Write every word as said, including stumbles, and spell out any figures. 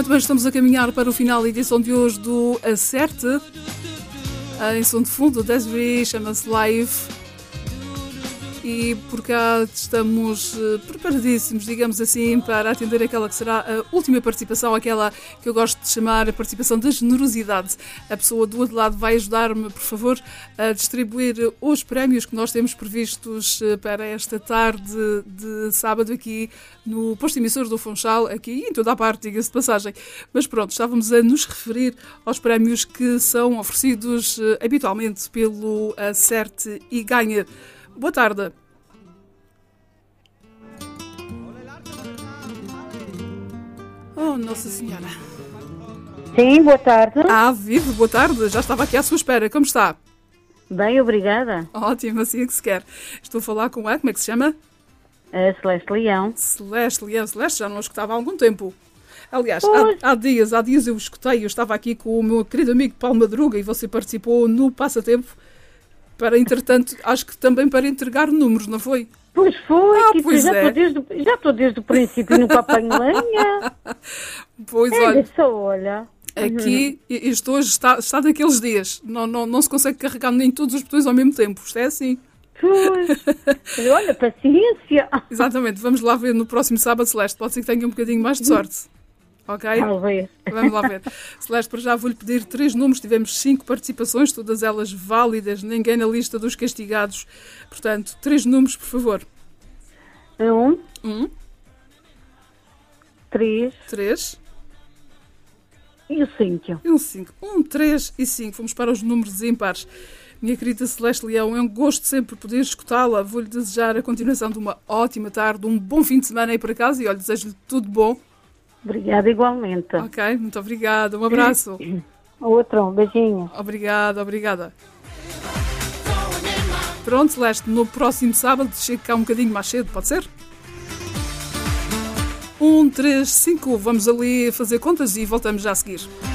Muito bem, estamos a caminhar para o final da edição de hoje do Acerte. Em som de fundo, Desiree, chama-se Live. E por cá estamos preparadíssimos, digamos assim, para atender aquela que será a última participação, aquela que eu gosto de chamar a participação da generosidade. A pessoa do outro lado vai ajudar-me, por favor, a distribuir os prémios que nós temos previstos para esta tarde de sábado aqui no posto emissor do Funchal, aqui em toda a parte, diga-se de passagem. Mas pronto, estávamos a nos referir aos prémios que são oferecidos habitualmente pelo Acerte e Ganha. Boa tarde. Oh, Nossa Senhora. Sim, boa tarde. Ah, vivo, boa tarde. Já estava aqui à sua espera. Como está? Bem, obrigada. Ótimo, assim é que se quer. Estou a falar com a, como é que se chama? A Celeste Leão. Celeste Leão. Celeste, já não a escutava há algum tempo. Aliás, há, há dias, há dias eu escutei, eu estava aqui com o meu querido amigo Paulo Madruga e você participou no Passatempo. Para, entretanto, acho que também para entregar números, não foi? Pois foi, ah, que pois já é. estou desde, já estou desde o princípio, nunca apanho lenha. Pois, é, olha, só olha. Aqui, uhum. Isto hoje está, está daqueles dias, não, não, não se consegue carregar nem todos os botões ao mesmo tempo, isto é assim. Pois, olha, paciência. Exatamente, vamos lá ver no próximo sábado, Celeste, pode ser que tenha um bocadinho mais de sorte. Ok? Talvez. Vamos lá ver. Celeste, para já vou-lhe pedir três números. Tivemos cinco participações, todas elas válidas, ninguém na lista dos castigados. Portanto, três números, por favor. Um. Um. Três. Três. E o cinco. E o cinco. Um, três e cinco. Vamos para os números ímpares. Minha querida Celeste Leão, é um gosto sempre poder escutá-la. Vou-lhe desejar a continuação de uma ótima tarde, um bom fim de semana aí para casa e, olha, desejo-lhe tudo bom. Obrigada igualmente. Ok, muito obrigada. Um abraço. Outro, um beijinho. Obrigada, obrigada. Pronto, Celeste, no próximo sábado chego cá um bocadinho mais cedo, pode ser? Um, três, cinco. Vamos ali fazer contas e voltamos já a seguir.